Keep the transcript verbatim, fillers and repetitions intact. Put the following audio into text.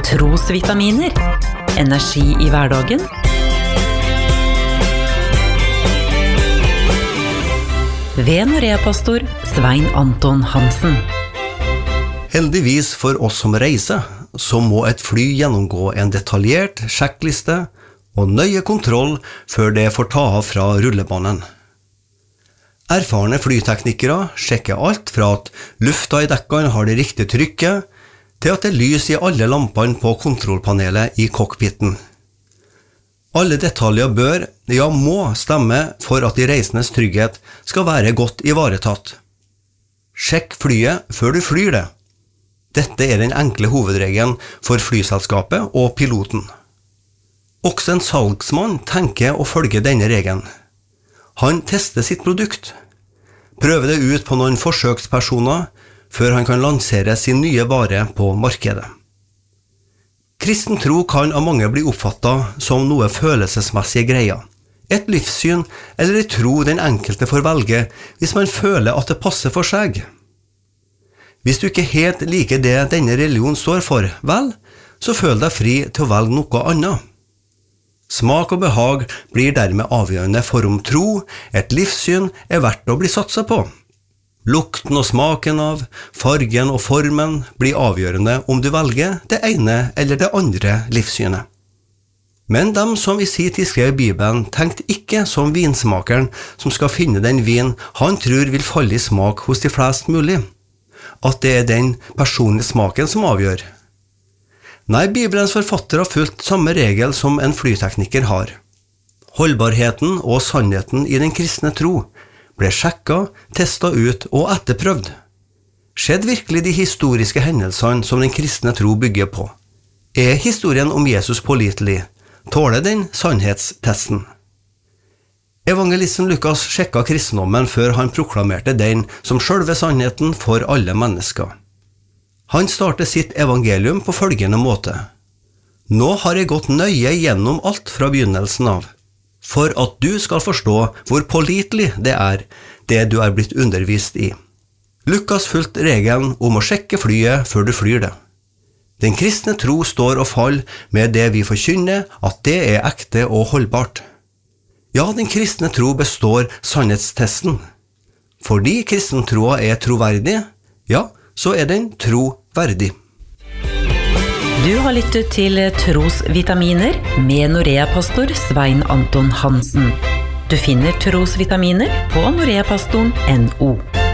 Trosvitaminer. Energi i hverdagen. Ved Norea-pastor Svein Anton Hansen. Heldigvis for oss som reiser, så må et fly gjennomgå en detaljert sjekkliste og nøye kontroll før det får ta av fra rullebanen. Erfarne flyteknikere sjekker alt fra at lufta i dekkene har det riktige trykket, til at det lyser i alle lampene på kontrollpanelet i cockpiten. Alle detaljer bør, ja må, stemme for at de reisendes trygghet skal være godt ivaretatt. Sjekk flyet før du flyr det. Dette er den enkle hovedregelen for flyselskapet og piloten. Også en salgsmann tenker å følge denne regelen. Han tester sitt produkt, prøver det ut på noen forsøkspersoner, før han kan lansere sin nye vare på markedet. Kristen tro kan av mange bli oppfattet som noe følelsesmessige greier, et livssyn eller en tro den enkelte får velge hvis man føler at det passer for seg. Hvis du ikke helt liker det denne religionen står for, vel, så føl deg fri til å velge noe annet. Smak og behag blir dermed avgjørende for om tro, et livssyn, er verdt å bli satset på. Lukten og smaken av, fargen og formen blir avgjørende om du velger det ene eller det andre livssynet. Men dem som i sin tid skrev Bibelen tenkte ikke som vinsmakeren som skal finne den vin han tror vil falle i smak hos de flest mulig. At det er den personlige smaken som avgjør. Nei, Bibelens forfatter har fulgt samme regel som en flytekniker har. Holdbarheten og sannheten i den kristne tro ble sjekket, testet ut og etterprøvd. Skjedde virkelig de historiske hendelsene som den kristne tro bygger på? Er historien om Jesus pålitelig? Tåler den sannhetstesten? Evangelisten Lukas sjekket kristendommen før han proklamerte den som selve sannheten for alle mennesker. Han startet sitt evangelium på følgende måte. Nå har jeg gått nøye gjennom alt fra begynnelsen av, for at du skal forstå hvor pålitelig det er, det du er blitt undervist i. Lukas fulgte regelen om å sjekke flyet før du flyr det. Den kristne tro står og faller med det vi forkynner at det er ekte og holdbart. Ja, den kristne tro består sannhetstesten. Fordi kristentroa er troverdig, ja, så er den troverdig. Du har lyttet til Trosvitaminer med Norea-pastor Svein Anton Hansen. Du finner Trosvitaminer på noreapastoren punktum no.